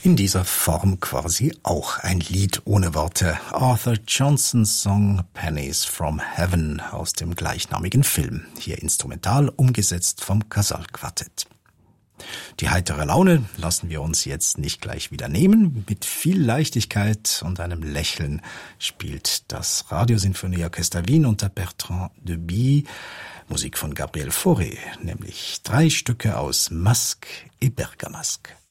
In dieser Form quasi auch ein Lied ohne Worte. Arthur Johnsons Song Pennies from Heaven aus dem gleichnamigen Film. Hier instrumental umgesetzt vom Casal Quartett. Die heitere Laune lassen wir uns jetzt nicht gleich wieder nehmen. Mit viel Leichtigkeit und einem Lächeln spielt das Radiosinfonieorchester Wien unter Bertrand de Bie Musik von Gabriel Fauré, nämlich 3 Stücke aus Masque et Bergamasque.